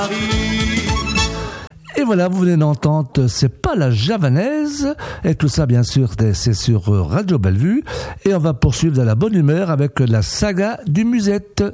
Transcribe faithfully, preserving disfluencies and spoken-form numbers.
Et voilà, vous venez d'entendre C'est pas la javanaise. Et tout ça, bien sûr, c'est sur Radio Bellevue. Et on va poursuivre dans la bonne humeur avec la saga du Musette.